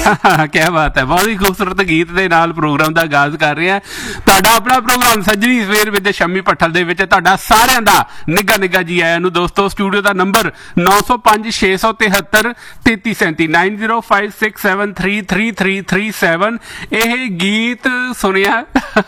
ਕਿਆ ਬਾਤ ਹੈ, ਬਹੁਤ ਹੀ ਖੂਬਸੂਰਤ ਗੀਤ ਦੇ ਨਾਲ ਪ੍ਰੋਗਰਾਮ ਦਾ ਆਗਾਜ਼ ਕਰ ਰਹੇ ਹਾਂ। ਤੁਹਾਡਾ ਆਪਣਾ ਪ੍ਰੋਗਰਾਮ ਸੱਜਣੀ ਸਵੇਰ ਵਿੱਚ ਸ਼ੰਮੀ ਭੱਠਲ ਦੇ ਵਿੱਚ ਤੁਹਾਡਾ ਸਾਰਿਆਂ ਦਾ ਨਿੱਘਾ ਨਿੱਘਾ ਜੀ ਆਇਆਂ ਨੂੰ। ਦੋਸਤੋ ਸਟੂਡੀਓ ਦਾ ਨੰਬਰ 9056733337 9056733337। ਇਹ ਗੀਤ ਸੁਣਿਆ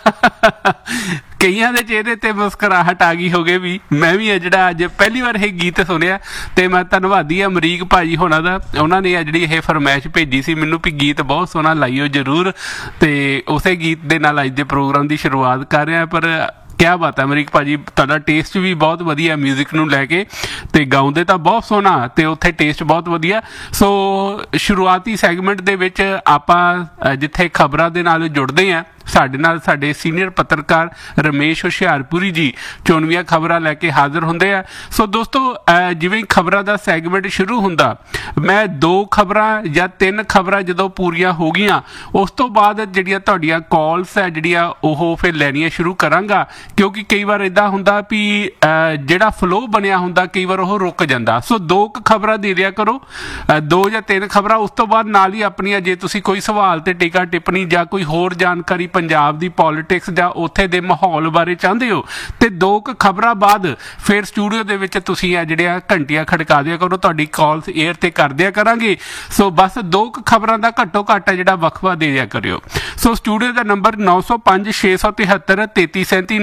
ਕਈਆਂ ਦੇ ਚਿਹਰੇ ਤੇ ਮੁਸਕਰਾਹਟ ਆ ਗਈ ਹੋਗੇ ਵੀ। ਮੈਂ ਵੀ ਆ ਜਿਹੜਾ ਅੱਜ ਪਹਿਲੀ ਵਾਰ ਇਹ ਗੀਤ ਸੁਣਿਆ ਤੇ ਮੈਂ ਧੰਨਵਾਦੀ ਆ ਅਮਰੀਕ ਭਾਜੀ ਹੋਣਾ ਦਾ। ਉਹਨਾਂ ਨੇ ਜਿਹੜੀ ਇਹ ਫਰਮਾਇਸ਼ ਭੇਜੀ ਸੀ ਮੈਨੂੰ ਵੀ ਗੀਤ ਬਹੁਤ ਸੋਹਣਾ ਲਾਈਓ ਜ਼ਰੂਰ, ਤੇ ਉਸੇ ਗੀਤ ਦੇ ਨਾਲ ਅੱਜ ਦੇ ਪ੍ਰੋਗਰਾਮ ਦੀ ਸ਼ੁਰੂਆਤ ਕਰ ਰਿਹਾ। ਪਰ ਕਿਆ ਬਾਤ ਹੈ ਅਮਰੀਕ ਭਾਜੀ, ਤੁਹਾਡਾ ਟੇਸਟ ਵੀ ਬਹੁਤ ਵਧੀਆ ਮਿਊਜ਼ਿਕ ਨੂੰ ਲੈ ਕੇ, ਤੇ ਗਾਉਂਦੇ ਤਾਂ ਬਹੁਤ ਸੋਹਣਾ ਤੇ ਉੱਥੇ ਟੇਸਟ ਬਹੁਤ ਵਧੀਆ। ਸੋ ਸ਼ੁਰੂਆਤੀ ਸੈਗਮੈਂਟ ਦੇ ਵਿੱਚ ਆਪਾਂ ਜਿੱਥੇ ਖਬਰਾਂ ਦੇ ਨਾਲ ਜੁੜਦੇ ਹਾਂ, ਸਾਡੇ ਨਾਲ ਸਾਡੇ ਸੀਨੀਅਰ ਪੱਤਰਕਾਰ ਰਮੇਸ਼ ਹੁਸ਼ਿਆਰਪੁਰੀ ਜੀ ਚੋਣਵੀਆਂ ਖਬਰਾਂ ਲੈ ਕੇ ਹਾਜ਼ਰ ਹੁੰਦੇ ਆ। ਸੋ ਦੋਸਤੋ ਜਿਵੇਂ ਖਬਰਾਂ ਦਾ ਸੈਗਮੈਂਟ ਸ਼ੁਰੂ ਹੁੰਦਾ, ਮੈਂ 2 ਖਬਰਾਂ ਜਾਂ 3 ਖਬਰਾਂ ਜਦੋਂ ਪੂਰੀਆਂ ਹੋ ਗਈਆਂ ਉਸ ਤੋਂ ਬਾਅਦ ਜਿਹੜੀਆਂ ਤੁਹਾਡੀਆਂ ਕਾਲਸ ਹੈ ਜਿਹੜੀਆਂ ਉਹ ਫਿਰ ਲੈਣੀਆਂ ਸ਼ੁਰੂ ਕਰਾਂਗਾ, ਕਿਉਂਕਿ ਕਈ ਵਾਰ ਇੱਦਾਂ ਹੁੰਦਾ ਵੀ ਜਿਹੜਾ ਫਲੋ ਬਣਿਆ ਹੁੰਦਾ ਕਈ ਵਾਰ ਉਹ ਰੁਕ ਜਾਂਦਾ। ਸੋ 2 ਖਬਰਾਂ ਦੇ ਦਿਆ ਕਰੋ, 2 ਜਾਂ 3 ਖਬਰਾਂ, ਉਸ ਤੋਂ ਬਾਅਦ ਨਾਲ ਹੀ ਆਪਣੀਆਂ ਜੇ ਤੁਸੀਂ ਕੋਈ ਸਵਾਲ ਤੇ ਟੀਕਾ ਟਿੱਪਣੀ ਜਾਂ ਕੋਈ ਹੋਰ ਜਾਣਕਾਰੀ ਪੰਜਾਬ ਦੀ ਪੋਲੀਟਿਕਸ ਜਾਂ ਉੱਥੇ ਦੇ ਮਾਹੌਲ ਬਾਰੇ ਚਾਹੁੰਦੇ ਹੋ ਤੇ 2 ਖਬਰਾਂ ਬਾਅਦ ਫਿਰ ਸਟੂਡੀਓ ਦੇ ਵਿੱਚ ਤੁਸੀਂ ਆ ਜਿਹੜੀਆਂ ਘੰਟੀਆਂ ਖੜਕਾ ਦਿਆ ਕਰੋ, ਤੁਹਾਡੀ ਕਾਲਸ ਏਅਰ ਤੇ ਕਰ ਦਿਆ ਕਰਾਂਗੇ। ਸੋ ਬਸ 2 ਖਬਰਾਂ ਦਾ ਘੱਟੋ ਘੱਟ ਜਿਹੜਾ ਵਕਫਾ ਦੇ ਦਿਆ ਕਰਿਓ। ਸੋ ਸਟੂਡੀਓ ਦਾ ਨੰਬਰ 9056733337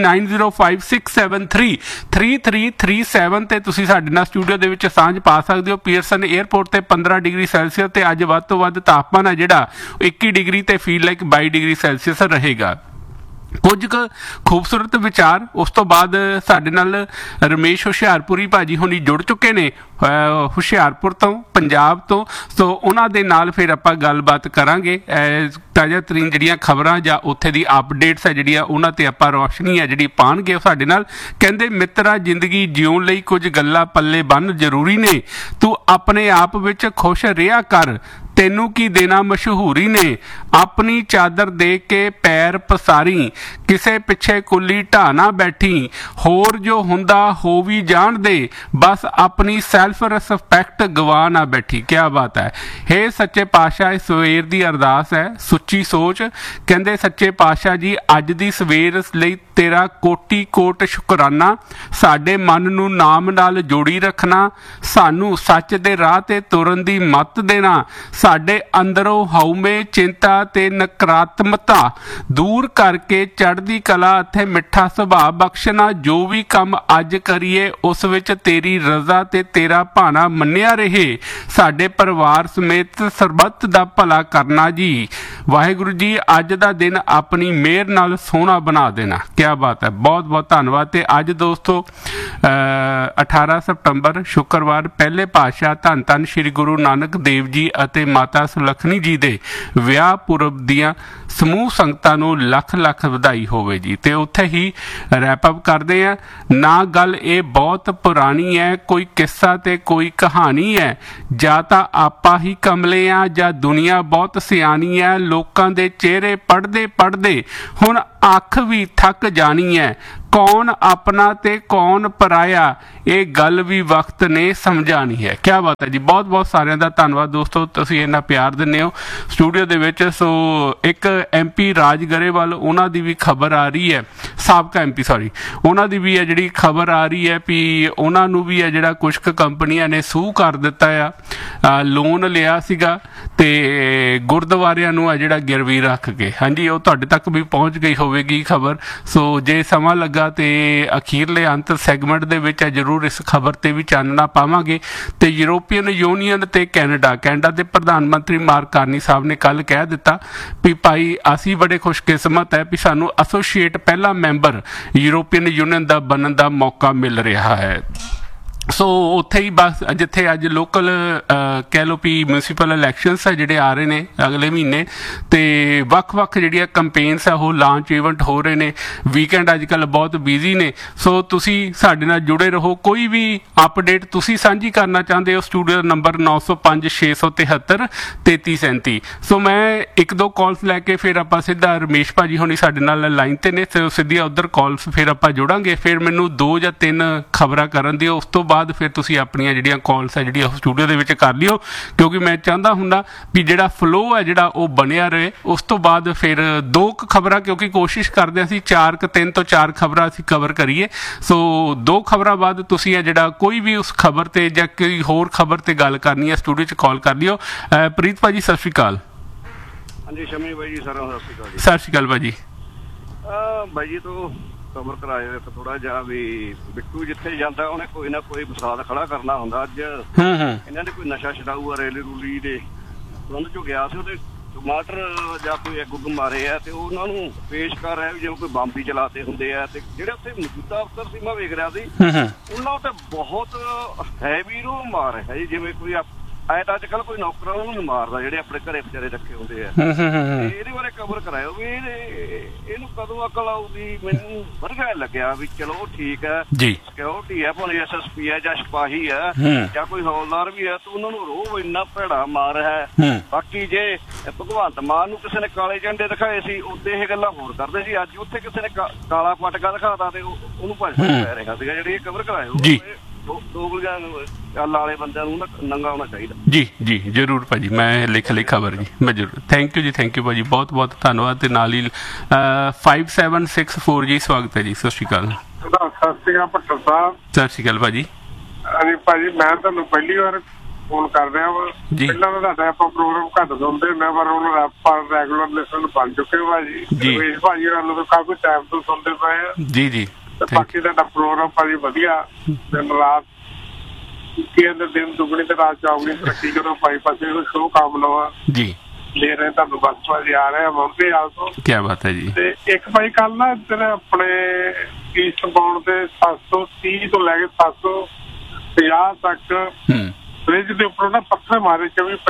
9056733337 ਤੇ ਤੁਸੀਂ ਸਾਡੇ ਨਾਲ ਸਟੂਡੀਓ ਦੇ ਵਿੱਚ ਸਾਂਝ ਪਾ ਸਕਦੇ ਹੋ। ਪੀਅਰਸਨ 에ਅਰਪੋਰਟ ਤੇ 15 ਡਿਗਰੀ ਸੈਲਸੀਅਸ ਤੇ ਅੱਜ ਵੱਧ ਤੋਂ ਵੱਧ ਤਾਪਮਾਨ ਹੈ ਜਿਹੜਾ 21 ਡਿਗਰੀ ਤੇ ਫੀਲ ਲਾਈਕ 22 ਡਿਗਰੀ ਸੈਲਸੀਅਸ ਰਹੇਗਾ। ਕੁਝ ਕੁ ਖੂਬਸੂਰਤ ਵਿਚਾਰ, ਉਸ ਤੋਂ ਬਾਅਦ ਸਾਡੇ ਨਾਲ ਰਮੇਸ਼ ਹੁਸ਼ਿਆਰਪੁਰੀ ਭਾਜੀ ਹੁਣੀ ਜੁੜ ਚੁੱਕੇ ਨੇ ਹੁਸ਼ਿਆਰਪੁਰ ਤੋਂ, ਪੰਜਾਬ ਤੋਂ। ਸੋ ਉਹਨਾਂ ਦੇ ਨਾਲ ਫਿਰ ਆਪਾਂ ਗੱਲਬਾਤ ਕਰਾਂਗੇ, ਤਾਜ਼ਾ ਤਰੀਨ ਜਿਹੜੀਆਂ ਖਬਰਾਂ ਜਾਂ ਉੱਥੇ ਦੀ ਅਪਡੇਟਸ ਹੈ ਜਿਹੜੀਆਂ ਉਹਨਾਂ ਤੇ ਆਪਾਂ ਰੌਸ਼ਨੀ ਹੈ ਜਿਹੜੀ ਪਾਉਣਗੇ ਸਾਡੇ ਨਾਲ। ਕਹਿੰਦੇ ਮਿੱਤਰਾ ਜ਼ਿੰਦਗੀ ਜਿਉਣ ਲਈ ਕੁਝ ਗੱਲਾਂ ਪੱਲੇ ਬੰਨ ਜ਼ਰੂਰੀ ਨੇ, ਤੂੰ ਆਪਣੇ ਆਪ ਵਿੱਚ ਖੁਸ਼ ਰਿਹਾ ਕਰ, ਤੈਨੂੰ ਕੀ ਦੇਣਾ ਮਸ਼ਹੂਰੀ ਨੇ, ਆਪਣੀ ਚਾਦਰ ਦੇ ਕੇ ਪੈਰ ਪਸਾਰੀ, ਕਿਸੇ ਪਿੱਛੇ ਕੁੱਲੀ ਢਾਹ ਨਾ ਬੈਠੀ, ਹੋਰ ਜੋ ਹੁੰਦਾ ਹੋ ਵੀ ਜਾਣ ਦੇ, ਬਸ ਆਪਣੀ ਸੈਲਫ ਰਿਸਪੈਕਟ ਗਵਾ ਨਾ ਬੈਠੀ। ਕਿਆ ਬਾਤ ਹੈ। ਹੇ ਸੱਚੇ ਪਾਤਸ਼ਾਹ, ਇਸ ਸਵੇਰ ਦੀ ਅਰਦਾਸ ਹੈ ਸੁੱਚੀ ਸੋਚ। ਕਹਿੰਦੇ ਸੱਚੇ ਪਾਤਸ਼ਾਹ ਜੀ ਅੱਜ ਦੀ ਸਵੇਰ ਲਈ ਤੇਰਾ ਕੋਟੀ ਕੋਟ ਸ਼ੁਕਰਾਨਾ, ਸਾਡੇ ਮਨ ਨੂੰ ਨਾਮ ਨਾਲ ਜੋੜੀ ਰੱਖਣਾ, ਸਾਨੂੰ ਸੱਚ ਦੇ ਰਾਹ ਤੇ ਤੁਰਨ ਦੀ ਮੱਤ ਦੇਣਾ, ਸਾਡੇ ਅੰਦਰੋਂ ਹਉਮੈ ਚਿੰਤਾ ਤੇ ਨਕਾਰਾਤਮਕਤਾ ਦੂਰ ਕਰਕੇ ਚੜ੍ਹਦੀ ਕਲਾ ਅਤੇ ਮਿੱਠਾ ਸੁਭਾਅ ਬਖਸ਼ਣਾ। ਜੋ ਵੀ ਕੰਮ ਅੱਜ ਕਰੀਏ ਉਸ ਵਿੱਚ ਤੇਰੀ ਰਜ਼ਾ ਤੇ ਤੇਰਾ ਭਾਣਾ ਮੰਨਿਆ ਰਹੇ, ਸਾਡੇ ਪਰਿਵਾਰ ਸਮੇਤ ਸਰਬੱਤ ਦਾ ਭਲਾ ਕਰਨਾ ਜੀ। ਵਾਹਿਗੁਰੂ ਜੀ ਅੱਜ ਦਾ ਦਿਨ ਆਪਣੀ ਮਿਹਰ ਨਾਲ ਸੋਹਣਾ ਬਣਾ ਦੇਣਾ। ਕਿਆ ਬਾਤ ਹੈ, ਬਹੁਤ ਬਹੁਤ ਧੰਨਵਾਦ। ਤੇ ਅੱਜ ਦੋਸਤੋ 18 ਸਤੰਬਰ ਸ਼ੁੱਕਰਵਾਰ ਪਹਿਲੇ ਪਾਤਸ਼ਾਹ ਧੰਨ ਧੰਨ ਸ਼੍ਰੀ ਗੁਰੂ ਨਾਨਕ ਦੇਵ ਜੀ ਅਤੇ ਮਾਤਾ ਸੁਲੱਖਣੀ ਜੀ ਦੇ ਵਿਆਹ ਪੁਰਬ ਦੀਆਂ ਸਮੂਹ ਸੰਗਤਾਂ ਨੂੰ ਲੱਖ ਲੱਖ ਵਧਾਈ ਹੋਵੇ ਜੀ। ਤੇ ਉੱਥੇ ਹੀ ਰੈਪ ਅਪ ਕਰਦੇ ਆ ਨਾ, ਗੱਲ ਇਹ ਬਹੁਤ ਪੁਰਾਣੀ ਹੈ, ਕੋਈ ਕਿੱਸਾ ਤੇ ਕੋਈ ਕਹਾਣੀ ਹੈ, ਜਾਂ ਤਾਂ ਆਪਾਂ ਹੀ ਕਮਲੇ ਆ ਜਾਂ ਦੁਨੀਆ ਬਹੁਤ ਸਿਆਣੀ ਹੈ, ਲੋਕਾਂ ਦੇ ਚਿਹਰੇ ਪੜ੍ਹਦੇ ਪੜ੍ਹਦੇ ਹੁਣ ਅੱਖ ਵੀ ਥੱਕ ਜਾਣੀ ਹੈ, ਕੌਣ ਆਪਣਾ ਤੇ ਕੌਣ ਪਰਾਇਆ, ਇਹ ਗੱਲ ਵੀ ਵਕਤ ਨੇ ਸਮਝਾਣੀ ਹੈ। ਕਿਆ ਬਾਤ ਹੈ ਜੀ, ਬਹੁਤ ਬਹੁਤ ਸਾਰਿਆਂ ਦਾ ਧੰਨਵਾਦ ਦੋਸਤੋ, ਤੁਸੀਂ ਇੰਨਾ ਪਿਆਰ ਦਿੰਦੇ ਹੋ ਸਟੂਡੀਓ ਦੇ ਵਿੱਚ। ਸੋ ਇੱਕ MP ਰਾਜ ਗਰੇਵਾਲ ਉਹਨਾਂ ਦੀ ਵੀ ਖਬਰ ਆ ਰਹੀ ਹੈ, ਸਾਬਕਾ MP ਸੌਰੀ, ਉਹਨਾਂ ਦੀ ਵੀ ਹੈ ਜਿਹੜੀ ਖਬਰ ਆ ਰਹੀ ਹੈ ਵੀ ਉਹਨਾਂ ਨੂੰ ਵੀ ਹੈ ਜਿਹੜਾ ਕੁਛ ਕੁ ਕੰਪਨੀਆਂ ਨੇ ਸੂਹ ਕਰ ਦਿੱਤਾ ਆ, ਲੋਨ ਲਿਆ ਸੀਗਾ ਤੇ ਗੁਰਦੁਆਰਿਆਂ ਨੂੰ ਆ ਜਿਹੜਾ ਗਿਰਵੀ ਰੱਖ ਕੇ। ਹਾਂਜੀ, ਉਹ ਤੁਹਾਡੇ ਤੱਕ ਵੀ ਪਹੁੰਚ ਗਈ ਹੋਵੇਗੀ ਖਬਰ। ਸੋ ਜੇ ਸਮਾਂ ਲੱਗਾ ਤੇ ਅਖੀਰਲੇ ਅੰਤ ਸੈਗਮੈਂਟ ਦੇ ਵਿੱਚ ਜ਼ਰੂਰ ਇਸ ਖਬਰ ਤੇ ਵੀ ਚਾਨਣਾ ਪਾਵਾਂਗੇ। ਤੇ ਯੂਰੋਪੀਅਨ ਯੂਨੀਅਨ ਤੇ ਕੈਨੇਡਾ ਦੇ ਪ੍ਰਧਾਨ ਮੰਤਰੀ ਮਾਰਕ ਕਾਰਨੀ ਸਾਹਿਬ ਨੇ ਕੱਲ ਕਹਿ ਦਿੱਤਾ ਵੀ ਭਾਈ ਅਸੀਂ ਬੜੇ ਖੁਸ਼ਕਿਸਮਤ ਹੈ ਵੀ ਸਾਨੂੰ ਐਸੋਸੀਏਟ ਪਹਿਲਾ ਮੈਂਬਰ ਯੂਰੋਪੀਅਨ ਯੂਨੀਅਨ ਦਾ ਬਣਨ ਦਾ ਮੌਕਾ ਮਿਲ ਰਿਹਾ ਹੈ। ਸੋ ਉੱਥੇ ਹੀ ਬਸ ਜਿੱਥੇ ਅੱਜ ਲੋਕਲ ਕਹਿ ਲਓ ਵੀ ਮਿਊਨਸੀਪਲ ਇਲੈਕਸ਼ਨਸ ਹੈ ਜਿਹੜੇ ਆ ਰਹੇ ਨੇ ਅਗਲੇ ਮਹੀਨੇ, ਤੇ ਵੱਖ-ਵੱਖ ਜਿਹੜੀਆਂ ਕੰਪੇਨਸ ਆ ਉਹ ਲਾਂਚ ਇਵੈਂਟ ਹੋ ਰਹੇ ਨੇ। ਵੀਕਐਂਡ ਅੱਜ ਕੱਲ੍ਹ ਬਹੁਤ ਬਿਜ਼ੀ ਨੇ, ਸੋ ਤੁਸੀਂ ਸਾਡੇ ਨਾਲ ਜੁੜੇ ਰਹੋ। ਕੋਈ ਵੀ ਅਪਡੇਟ ਤੁਸੀਂ ਸਾਂਝੀ ਕਰਨਾ ਚਾਹੁੰਦੇ ਹੋ, ਸਟੂਡੀਓ ਨੰਬਰ 9056733337। ਸੋ ਮੈਂ 1-2 ਕਾਲਸ ਲੈ ਕੇ ਫਿਰ ਆਪਾਂ ਸਿੱਧਾ ਰਮੇਸ਼ ਭਾਜੀ ਹੋਣੀ ਸਾਡੇ ਨਾਲ ਲਾਈਨ ਤੇ ਨੇ, ਸਿੱਧੀਆਂ ਉੱਧਰ ਕਾਲਸ ਫਿਰ ਆਪਾਂ ਜੁੜਾਂਗੇ। ਫਿਰ ਮੈਨੂੰ 2 ਜਾਂ 3 ਖਬਰਾਂ ਕਰਨ ਦਿਓ, ਉਸ ਤੋਂ ਬਾਅਦ ਫਿਰ ਤੁਸੀਂ ਆਪਣੀਆਂ ਜਿਹੜੀਆਂ ਕਾਲਸ ਹੈ ਜਿਹੜੀਆਂ ਸਟੂਡੀਓ ਦੇ ਵਿੱਚ ਕਰ ਲਿਓ, ਕਿਉਂਕਿ ਮੈਂ ਚਾਹੁੰਦਾ ਹੁੰਦਾ ਵੀ ਜਿਹੜਾ ਫਲੋ ਹੈ ਜਿਹੜਾ ਉਹ ਬਣਿਆ ਰਹੇ। ਉਸ ਤੋਂ ਬਾਅਦ ਫਿਰ 2 ਖਬਰਾਂ, ਕਿਉਂਕਿ ਕੋਸ਼ਿਸ਼ ਕਰਦੇ ਅਸੀਂ 3 ਤੋਂ 4 ਖਬਰਾਂ ਅਸੀਂ ਕਵਰ ਕਰੀਏ। ਸੋ 2 ਖਬਰਾਂ ਬਾਅਦ ਤੁਸੀਂ ਹੈ ਜਿਹੜਾ ਕੋਈ ਵੀ ਉਸ ਖਬਰ ਤੇ ਜਾਂ ਕੋਈ ਹੋਰ ਖਬਰ ਤੇ ਗੱਲ ਕਰਨੀ ਹੈ ਸਟੂਡੀਓ 'ਚ ਕਾਲ ਕਰ ਲਿਓ। ਪ੍ਰੀਤ ਭਾਜੀ ਸਤਿ ਸ਼੍ਰੀ ਅਕਾਲ। ਹਾਂਜੀ ਸ਼ਮੀ ਬਾਈ ਜੀ, ਸਾਰਿਆਂ ਨੂੰ ਸਤਿ ਸ਼੍ਰੀ ਅਕਾਲ ਜੀ। ਸਤਿ ਸ਼੍ਰੀ ਅਕਾਲ ਭਾਜੀ। ਬਾਈ ਜੀ ਤੋਂ ਕਵਰ ਕਰਾਇਆ ਇੱਕ ਥੋੜਾ ਜਿਹਾ ਵੀ ਬਿੱਟੂ ਜਿੱਥੇ ਜਾਂਦਾ ਉਹਨੇ ਕੋਈ ਨਾ ਕੋਈ ਫਸਾਦ ਖੜਾ ਕਰਨਾ ਹੁੰਦਾ। ਅੱਜ ਇਹਨਾਂ ਦੇ ਕੋਈ ਨਸ਼ਾ ਛਡਾਊ ਆ ਰੈਲੀ ਰੂਲੀ ਦੇ ਸੰਬੰਧ ਚੋਂ ਗਿਆ ਸੀ, ਉਹਦੇ ਟਮਾਟਰ ਜਾਂ ਕੋਈ ਐਗ ਮਾਰੇ ਆ ਤੇ ਉਹਨਾਂ ਨੂੰ ਪੇਸ਼ ਕਰ ਰਿਹਾ ਜਿਵੇਂ ਕੋਈ ਬੰਬ ਹੀ ਚਲਾਤੇ ਹੁੰਦੇ ਆ। ਤੇ ਜਿਹੜੇ ਉੱਥੇ ਮੌਜੂਦਾ ਅਫਸਰ ਸੀ, ਮੈਂ ਵੇਖ ਰਿਹਾ ਸੀ, ਉਹਨਾਂ ਤੇ ਬਹੁਤ ਹੈਵੀ ਰੋ ਮਾਰ ਰਿਹਾ ਜੀ। ਜਿਵੇਂ ਕੋਈ ਐ ਤਾਂ ਅੱਜ ਕੱਲ ਕੋਈ ਨੌਕਰਾਂ ਉਹਨੂੰ ਨੀ ਮਾਰਦਾ ਜਿਹੜੇ ਆਪਣੇ ਘਰੇ ਵਿਚਾਰੇ ਰੱਖੇ ਹੁੰਦੇ ਆ। ਇਹਦੇ ਬਾਰੇ ਕਵਰ ਕਰਾਇਓ ਵੀ ਇਹਨੂੰ ਕਦੋਂ ਅਕਲ ਆਊਗੀ। ਮੈਨੂੰ ਵਧੀਆ ਲੱਗਿਆ ਵੀ ਚਲੋ ਠੀਕ ਹੈ, ਸਿਕਿਉਰਿਟੀ ਹੈ, ਭਾਵੇਂ SSP ਹੈ ਜਾਂ ਸਿਪਾਹੀ ਹੈ ਜਾਂ ਕੋਈ ਹੌਲਦਾਰ ਵੀ ਹੈ, ਤਾਂ ਉਹਨਾਂ ਨੂੰ ਰੋਹ ਇੰਨਾ ਭੈੜਾ ਮਾਰ ਹੈ। ਬਾਕੀ ਜੇ ਭਗਵੰਤ ਮਾਨ ਨੂੰ ਕਿਸੇ ਨੇ ਕਾਲੇ ਝੰਡੇ ਦਿਖਾਏ ਸੀ, ਉੱਤੇ ਇਹ ਗੱਲਾਂ ਹੋਰ ਕਰਦੇ ਸੀ। ਅੱਜ ਉੱਥੇ ਕਿਸੇ ਨੇ ਕਾਲਾ ਪਟਕਾ ਦਿਖਾਤਾ ਤੇ ਉਹਨੂੰ ਭੱਜ ਪੈ ਰਿਹਾ ਸੀਗਾ। ਜਿਹੜੀ ਇਹ ਕਵਰ ਕਰਾਇਓ ਗੱਲ ਵਾਲੇ ਬੰਦਿਆਂ ਨੂੰ ਨੰਗਾ ਹੋਣਾ ਚਾਹੀਦਾ। ਜੀ ਜ਼ਰੂਰ ਭਾਜੀ, ਮੈਂ ਲਿਖ ਲਈ ਖਬਰ ਜੀ, ਮੈਂ ਜ਼ਰੂਰ। ਥੈਂਕ ਯੂ ਭਾਜੀ, ਬਹੁਤ ਬਹੁਤ ਧੰਨਵਾਦ। ਤੇ ਨਾਲ ਹੀ 5764 ਜੀ ਸਵਾਗਤ ਹੈ ਜੀ। ਸਤਿ ਸ਼੍ਰੀ ਅਕਾਲ। ਸਤਿ ਸ਼੍ਰੀ ਅਕਾਲ ਭੱਟਰ ਸਾਹਿਬ। ਸਤਿ ਸ਼੍ਰੀ ਅਕਾਲ ਭਾਜੀ। ਹਾਂਜੀ ਭਾਜੀ, ਮੈਂ ਤੁਹਾਨੂੰ ਪਹਿਲੀ ਵਾਰ ਫੋਨ ਕਰ ਰਿਹਾ ਵਾ। ਪਹਿਲਾਂ ਤਾਂ ਤੁਹਾਡਾ ਆਪਾਂ ਪ੍ਰੋਗਰਾਮ ਘੱਟ ਸੁਣਦੇ ਹੁੰਦੇ, ਪਰ ਹੁਣ ਆਪਾਂ ਰੈਗੂਲਰ ਲਿਸਨ ਬਣ ਚੁੱਕੇ ਭਾਜੀ। ਰਮੇਸ਼ ਭਾਜੀ ਨਾਲ ਤਾਂ ਕਾਫੀ ਟਾਈਮ ਤੋਂ ਸੁਣਦੇ ਪਏ ਆ। ਜੀ ਬਾਕੀ ਤੁਹਾਡਾ ਪ੍ਰੋਗਰਾਮ ਭਾਜੀ ਵਧੀਆ, ਦਿਨ ਰਾਤ ਦਿਨ ਦੁਗਣੀ ਤੇ ਰਾਤ ਚੌਗਣੀ ਤਰੱਕੀ ਕਰੋ ਭਾਈ। ਪਾਸੇ ਸ਼ੋਅ ਕੰਮ ਲਵਾ ਜੀ ਲੈ ਰਹੇ ਤੁਹਾਨੂੰ ਬਸ ਭਾਜੀ ਆ ਰਹੇ ਮੁੰਬਈ ਹਾਲ ਤੋਂ। ਕੀ ਬਾਤ ਹੈ ਜੀ। ਤੇ ਇੱਕ ਭਾਈ ਕੱਲ ਨਾ ਇੱਧਰ ਆਪਣੇ ਈਸਟ ਬਾਉਂਡ ਤੇ 730 ਤੋਂ ਲੈ ਕੇ 750 ਤੱਕ ਬ੍ਰਿਜ ਦੇ ਉੱਪਰ ਨਾ ਪੱਥਰ ਮਾਰੇ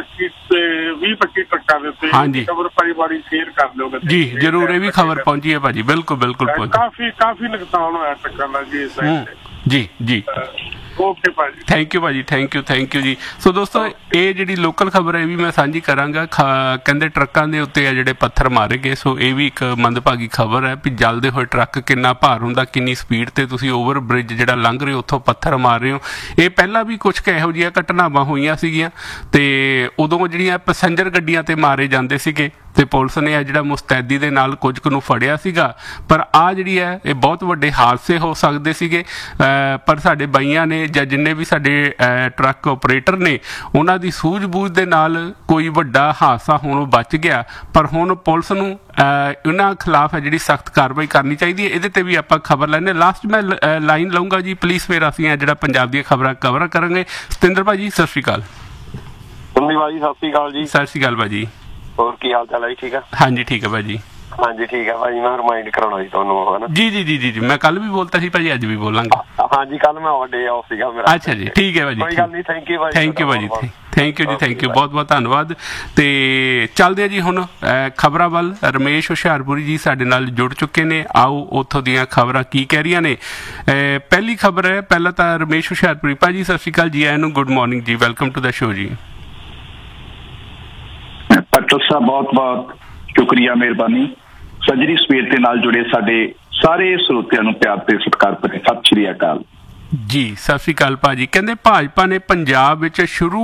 20-25 ਟਰੱਕਾਂ ਦੇ ਉੱਤੇ। ਖਬਰ ਭਾਈ ਬਾਰੀ ਸ਼ੇਅਰ ਕਰ ਲਿਓ ਜੀ ਜ਼ਰੂਰ। ਇਹ ਵੀ ਖਬਰ ਪਹੁੰਚੀ ਹੈ ਭਾਜੀ, ਬਿਲਕੁਲ ਕਾਫੀ ਨੁਕਸਾਨ ਹੋਇਆ ਟਰੱਕਾਂ ਦਾ ਜੀ ਇਸ ਸਾਈਡ ਜੀ। ਓਕੇ ਭਾਜੀ, ਥੈਂਕ ਯੂ ਜੀ। ਸੋ ਦੋਸਤੋ, ਇਹ ਜਿਹੜੀ ਲੋਕਲ ਖਬਰ ਹੈ ਵੀ ਮੈਂ ਸਾਂਝੀ ਕਰਾਂਗਾ। ਕਹਿੰਦੇ ਟਰੱਕਾਂ ਦੇ ਉੱਤੇ ਆ ਜਿਹੜੇ ਪੱਥਰ ਮਾਰੇ ਗਏ। ਸੋ ਇਹ ਵੀ ਇੱਕ ਮੰਦਭਾਗੀ ਖਬਰ ਹੈ ਵੀ ਜਲਦੇ ਹੋਏ ਟਰੱਕ ਕਿੰਨਾ ਭਾਰ ਹੁੰਦਾ, ਕਿੰਨੀ ਸਪੀਡ ਤੇ ਤੁਸੀਂ ਓਵਰ ਬ੍ਰਿਜ ਜਿਹੜਾ ਲੰਘ ਰਹੇ ਹੋ ਉੱਥੋਂ ਪੱਥਰ ਮਾਰ ਰਹੇ ਹੋ। ਇਹ ਪਹਿਲਾਂ ਵੀ ਕੁਝ ਇਹੋ ਜਿਹੀਆਂ ਘਟਨਾਵਾਂ ਹੋਈਆਂ ਸੀਗੀਆਂ ਤੇ ਉਦੋਂ ਜਿਹੜੀਆਂ ਪੈਸੰਜਰ ਗੱਡੀਆਂ ਤੇ ਮਾਰੇ ਜਾਂਦੇ ਸੀਗੇ ਤੇ ਪੁਲਿਸ ਨੇ ਜਿਹੜਾ ਮੁਸਤੈਦੀ ਦੇ ਨਾਲ ਕੁਝ ਕੁ ਨੂੰ ਫੜਿਆ ਸੀਗਾ। ਪਰ ਆ ਜਿਹੜੀ ਹੈ ਇਹ ਬਹੁਤ ਵੱਡੇ ਹਾਦਸੇ ਹੋ ਸਕਦੇ ਸੀਗੇ। ਪਰ ਸਾਡੇ ਬਾਈਆਂ ਨੇ ਜਾਂ ਜਿੰਨੇ ਵੀ ਸਾਡੇ ਟਰੱਕ ਆਪਰੇਟਰ ਨੇ, ਉਹਨਾਂ ਦੀ ਸੂਝ-ਬੂਝ ਦੇ ਨਾਲ ਕੋਈ ਵੱਡਾ ਹਾਦਸਾ ਹੋਣੋਂ ਬਚ ਗਿਆ। ਪਰ ਹੁਣ ਪੁਲਿਸ ਨੂੰ ਇਹਨਾਂ ਖਿਲਾਫ ਹੈ ਜਿਹੜੀ ਸਖਤ ਕਾਰਵਾਈ ਕਰਨੀ ਚਾਹੀਦੀ ਹੈ। ਇਹਦੇ ਤੇ ਵੀ ਆਪਾਂ ਖਬਰ ਲੈਣੇ। ਲਾਸਟ ਮੈਂ ਲਾਈਨ ਲਊਂਗਾ ਜੀ ਪਲੀਜ਼, ਫਿਰ ਅਸੀਂ ਜਿਹੜਾ ਪੰਜਾਬ ਦੀਆਂ ਖਬਰਾਂ ਕਵਰ ਕਰਾਂਗੇ। ਸਤਿੰਦਰ ਭਾਜੀ ਸਤਿ ਸ਼੍ਰੀ ਅਕਾਲ। ਭਾਜੀ ਸਤਿ ਸ਼੍ਰੀ ਅਕਾਲ ਜੀ। ਸਤਿ ਸ਼੍ਰੀ ਅਕਾਲ ਭਾਜੀ। ਹੋਰ ਕੀ ਹਾਲ ਚਾਲ ਹੈ ਜੀ? ਠੀਕ ਆ? ਹਾਂਜੀ ਠੀਕ ਹੈ ਭਾਜੀ। ਹਾਂਜੀ ਠੀਕ ਹੈ ਭਾਜੀ, ਮੈਂ ਰਿਮਾਈਂਡ ਕਰਾਉਣਾ ਸੀ ਤੁਹਾਨੂੰ ਹਨਾ। ਜੀ ਮੈਂ ਕੱਲ ਵੀ ਬੋਲਤਾ ਸੀ ਭਾਜੀ, ਅੱਜ ਵੀ ਬੋਲਾਂਗਾ। ਹਾਂਜੀ ਕੱਲ ਮੈਂ ਡੇ ਆਫ ਸੀਗਾ ਮੇਰਾ। ਅੱਛਾ ਜੀ ਠੀਕ ਹੈ ਭਾਜੀ, ਕੋਈ ਗੱਲ ਨਹੀਂ। ਥੈਂਕ ਯੂ ਭਾਜੀ, ਥੈਂਕ ਯੂ ਬਹੁਤ ਬਹੁਤ ਧੰਨਵਾਦ। ਤੇ ਚੱਲਦੇ ਆ ਜੀ ਹੁਣ ਖਬਰਾਂ ਵੱਲ। ਰਮੇਸ਼ ਹੁਸ਼ਿਆਰਪੁਰੀ ਜੀ ਸਾਡੇ ਨਾਲ ਜੁੜ ਚੁੱਕੇ ਨੇ। ਆਓ ਉੱਥੋਂ ਦੀਆਂ ਖਬਰਾਂ ਕੀ ਕਹਿ ਰਹੀਆਂ ਨੇ। ਪਹਿਲੀ ਖਬਰ ਹੈ, ਪਹਿਲਾਂ ਤਾਂ ਰਮੇਸ਼ ਹੁਸ਼ਿਆਰਪੁਰੀ ਭਾਜੀ ਸਤਿ ਸ਼੍ਰੀ ਅਕਾਲ ਜੀ, ਆਇਆਂ ਨੂੰ ਗੁੱਡ ਮਾਰਨਿੰਗ ਜੀ, ਵੈਲਕਮ ਟੂ ਦਾ ਸ਼ੋ ਜੀ। ਭੱਟਰ ਸਾਹਿਬ ਬਹੁਤ ਬਹੁਤ ਸ਼ੁਕਰੀਆ, ਮਿਹਰਬਾਨੀ। ਸੱਜਰੀ ਸਵੇਰ ਦੇ ਨਾਲ ਜੁੜੇ ਸਾਡੇ ਸਾਰੇ ਸਰੋਤਿਆਂ ਨੂੰ ਪਿਆਰ ਤੇ ਸਤਿਕਾਰ ਭਰੇ ਸਤਿ ਸ਼੍ਰੀ ਅਕਾਲ ਜੀ। ਸਤਿ ਸ਼੍ਰੀ ਅਕਾਲ ਭਾਜੀ। ਕਹਿੰਦੇ ਭਾਜਪਾ ਨੇ ਪੰਜਾਬ ਵਿੱਚ ਸ਼ੁਰੂ